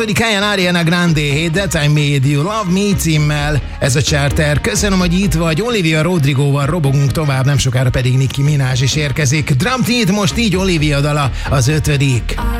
hatodik helyen Ariana Grande, Hey That I Made You Love Me címmel. Ez a charter. Köszönöm, hogy itt vagy. Olivia Rodrigoval robogunk tovább, nem sokára pedig Nicki Minaj is érkezik. Drum Team most így Olivia dala az 5.